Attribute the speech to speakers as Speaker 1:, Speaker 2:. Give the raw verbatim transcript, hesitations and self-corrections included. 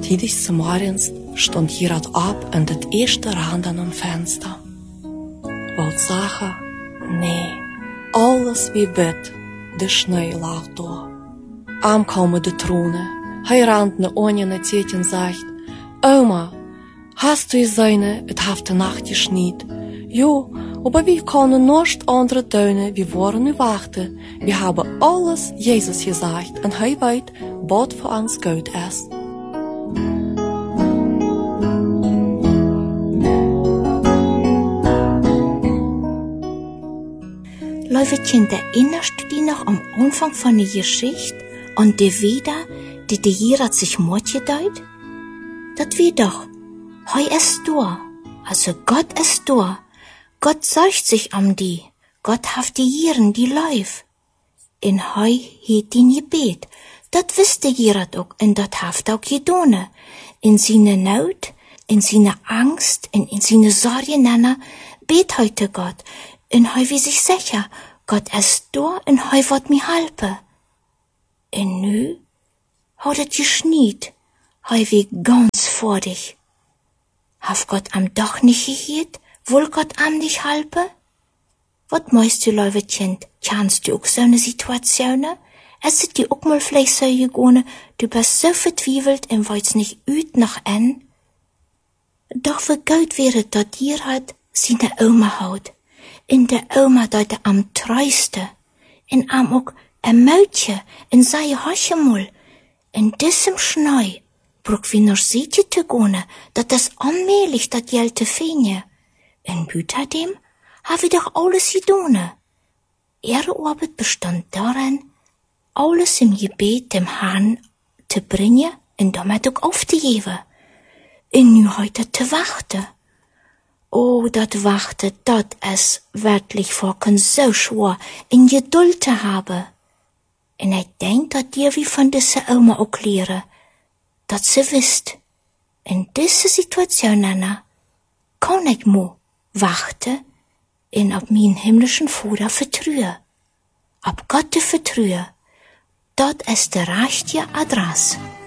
Speaker 1: Tidig zum Morgens stond Gerard ab in das erste Rand am Fenster. Wollt sagen, nee, alles wie wit, de Schnee lag da. Aankomen de Trone, hij rand ne Onje ne Tietjen sagt, Oma, hast du gesehen, het heeft de Nacht geschniet? Jo, aber wir können nicht andere tun, wir wollen nu warten. Wir haben alles Jesus gesagt und hij weet wat für uns gut ist.
Speaker 2: Leuwetchen, erinnerst du dich noch am Anfang von der Geschichte an die Wieder, die der Gerard sich Mord gedeut? Das wie doch, hei ist da, also Gott ist da. Gott sorgt sich um die, Gott haft die Jiren, die läuf. In hei hiet die Gebet, dat wiste Gerard auch, und dat haft auch gedone. In seine Not, in seine Angst, in, in seine Sorge nenner, bet heute Gott. Und hei wie sich sicher, Gott ist da, und hei wird mir helpen. Und nu, hat het geschniet, hei wie ganz vor dich. Haf Gott am doch nicht gehiet? Will Gott am nicht helpen? Wat meist du, Leuwetchen, kannst du auch so eine Situation? Es ist dir auch mal vielleicht so gegangen, du bist so vertwiebelt und weil's nicht üt noch an? Doch wie gut wäre, dat dir hat seine Oma haut. In der Oma dat er am treuste, in am auch ein Mädchen, in sei Hoschemul, in diesem Schnee, brauch wie noch Sietje zu gehen, dat das allmählich dat Geld te fehne. In Büter dem, hab ich doch alles gedone. Ihre Arbeit bestand darin, alles im Gebet dem Herrn zu bringen und damit auch aufzugeben. Und nu heute zu warten. Oh, dat Warten, dat es wirklich vorken so schwer, in Geduld zu haben. Und ich denk, dat dir wie von dieser Oma auch lehren, dat sie wisst, in dieser Situation, Anna, kann ich mo warten und auf meinen himmlischen Vater vertrauen. Auf Gott vertrauen. Dat ist der rechte Adresse.